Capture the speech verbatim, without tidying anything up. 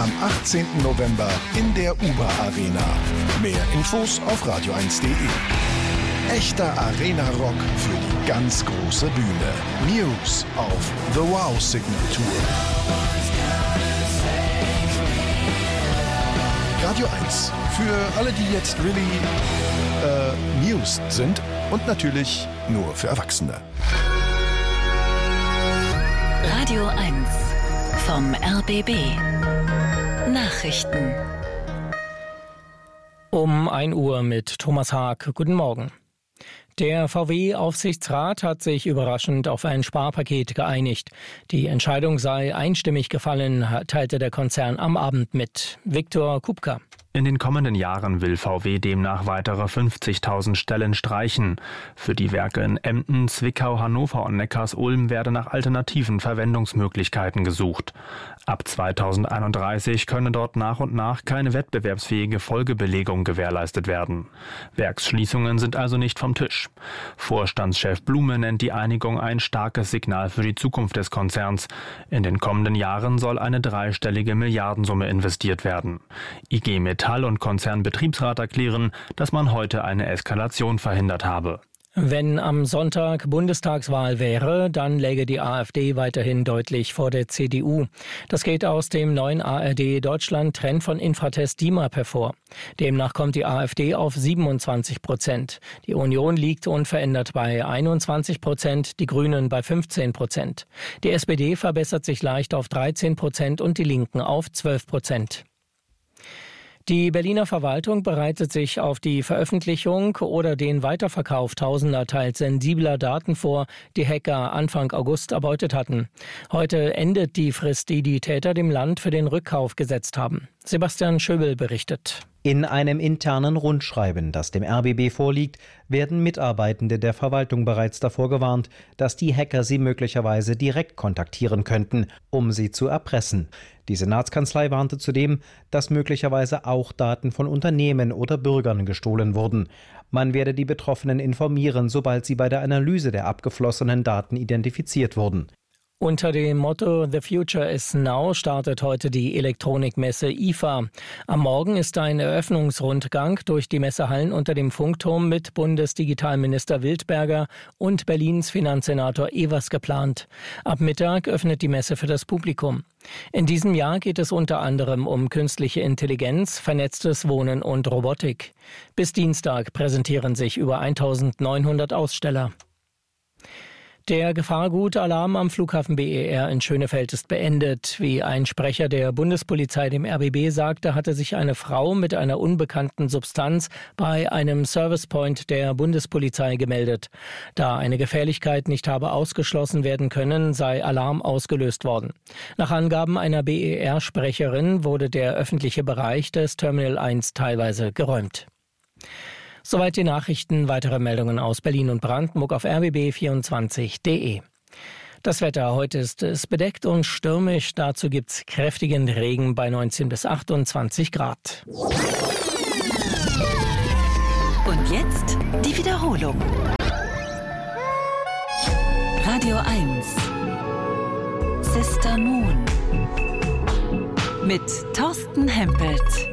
am achtzehnten November in der Uber Arena. Mehr Infos auf radio eins punkt de. Echter Arena-Rock für die ganz große Bühne. News auf The Wow Signature. Radio eins. Für alle, die jetzt really äh, News sind und natürlich nur für Erwachsene. Radio eins vom R B B. Nachrichten. Um ein Uhr mit Thomas Haag. Guten Morgen. Der V W-Aufsichtsrat hat sich überraschend auf ein Sparpaket geeinigt. Die Entscheidung sei einstimmig gefallen, teilte der Konzern am Abend mit. Viktor Kupka. In den kommenden Jahren will V W demnach weitere fünfzigtausend Stellen streichen. Für die Werke in Emden, Zwickau, Hannover und Neckarsulm werde nach alternativen Verwendungsmöglichkeiten gesucht. Ab zweitausendeinunddreißig könne dort nach und nach keine wettbewerbsfähige Folgebelegung gewährleistet werden. Werksschließungen sind also nicht vom Tisch. Vorstandschef Blume nennt die Einigung ein starkes Signal für die Zukunft des Konzerns. In den kommenden Jahren soll eine dreistellige Milliardensumme investiert werden. I G Metall und Konzernbetriebsrat erklären, dass man heute eine Eskalation verhindert habe. Wenn am Sonntag Bundestagswahl wäre, dann läge die AfD weiterhin deutlich vor der C D U. Das geht aus dem neuen A R D Deutschland Trend von Infratest D I M A P hervor. Demnach kommt die AfD auf siebenundzwanzig Prozent. Die Union liegt unverändert bei einundzwanzig Prozent, die Grünen bei fünfzehn Prozent. Die S P D verbessert sich leicht auf dreizehn Prozent und die Linken auf zwölf Prozent. Die Berliner Verwaltung bereitet sich auf die Veröffentlichung oder den Weiterverkauf tausender teils sensibler Daten vor, die Hacker Anfang August erbeutet hatten. Heute endet die Frist, die die Täter dem Land für den Rückkauf gesetzt haben. Sebastian Schöbel berichtet. In einem internen Rundschreiben, das dem R B B vorliegt, werden Mitarbeitende der Verwaltung bereits davor gewarnt, dass die Hacker sie möglicherweise direkt kontaktieren könnten, um sie zu erpressen. Die Senatskanzlei warnte zudem, dass möglicherweise auch Daten von Unternehmen oder Bürgern gestohlen wurden. Man werde die Betroffenen informieren, sobald sie bei der Analyse der abgeflossenen Daten identifiziert wurden. Unter dem Motto The Future is Now startet heute die Elektronikmesse I F A. Am Morgen ist ein Eröffnungsrundgang durch die Messehallen unter dem Funkturm mit Bundesdigitalminister Wildberger und Berlins Finanzsenator Evers geplant. Ab Mittag öffnet die Messe für das Publikum. In diesem Jahr geht es unter anderem um künstliche Intelligenz, vernetztes Wohnen und Robotik. Bis Dienstag präsentieren sich über eintausendneunhundert Aussteller. Der Gefahrgutalarm am Flughafen B E R in Schönefeld ist beendet. Wie ein Sprecher der Bundespolizei dem R B B sagte, hatte sich eine Frau mit einer unbekannten Substanz bei einem Servicepoint der Bundespolizei gemeldet. Da eine Gefährlichkeit nicht habe ausgeschlossen werden können, sei Alarm ausgelöst worden. Nach Angaben einer B E R-Sprecherin wurde der öffentliche Bereich des Terminal eins teilweise geräumt. Soweit die Nachrichten. Weitere Meldungen aus Berlin und Brandenburg auf r b b vierundzwanzig punkt de. Das Wetter: Heute ist es bedeckt und stürmisch. Dazu gibt's kräftigen Regen bei neunzehn bis achtundzwanzig Grad. Und jetzt die Wiederholung. Radio eins. Sister Moon. Mit Thorsten Hempelt.